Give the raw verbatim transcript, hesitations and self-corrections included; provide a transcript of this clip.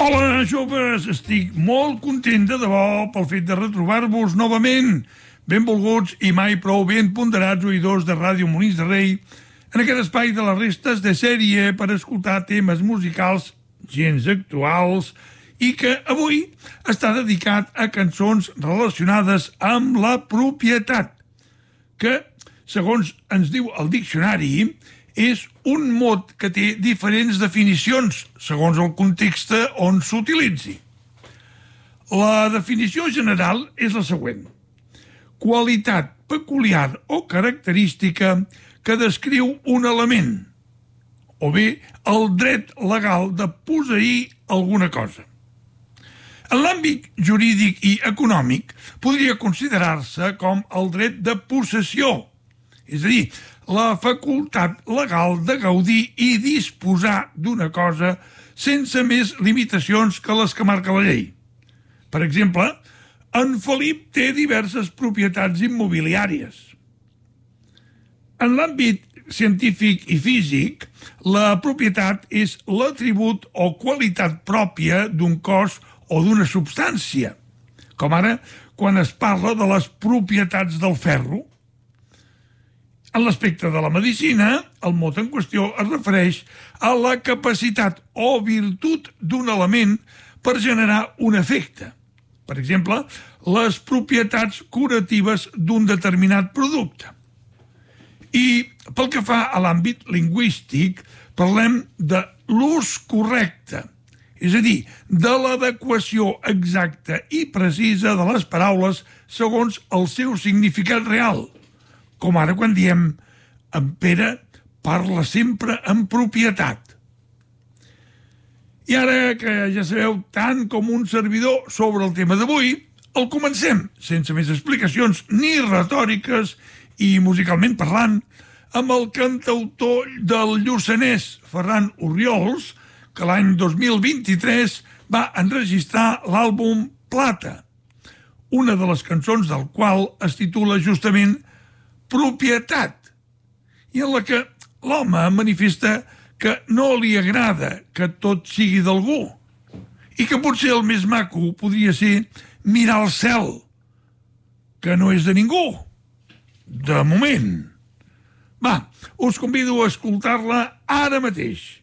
Hola, joves! Estic molt content de debò pel fet de retrobar-vos novament. Benvolguts i mai prou ben ponderats oïdors de Ràdio Molins de Rei en aquest espai de les restes de sèrie per escoltar temes musicals gens actuals i que avui està dedicat a cançons relacionades amb la propietat, que, segons ens diu el diccionari, és un mot que té diferents definicions segons el context on s'utilitzi. La definició general és la següent: qualitat peculiar o característica que descriu un element, o bé el dret legal de posseir alguna cosa. En l'àmbit jurídic i econòmic podria considerar-se com el dret de possessió, és a dir, la facultat legal de gaudir i disposar d'una cosa sense més limitacions que les que marca la llei. Per exemple, en Felip té diverses propietats immobiliàries. En l'àmbit científic i físic, la propietat és l'atribut o qualitat pròpia d'un cos o d'una substància, com ara quan es parla de les propietats del ferro. En l'aspecte de la medicina, el mot en qüestió es refereix a la capacitat o virtut d'un element per generar un efecte. Per exemple, les propietats curatives d'un determinat producte. I pel que fa a l'àmbit lingüístic, parlem de l'ús correcte, és a dir, de l'adequació exacta i precisa de les paraules segons el seu significat real, com ara quan diem en Pere parla sempre en propietat. I ara que ja sabeu tant com un servidor sobre el tema d'avui, el comencem, sense més explicacions ni retòriques i musicalment parlant, amb el cantautor del Lluçanès, Ferran Orriols, que l'any dos mil vint-i-tres va enregistrar l'àlbum Plata, una de les cançons del qual es titula justament Propietat, i en la que l'home manifesta que no li agrada que tot sigui d'algú i que potser el més maco podria ser mirar al cel, que no és de ningú, de moment. Va, us convido a escoltar-la ara mateix.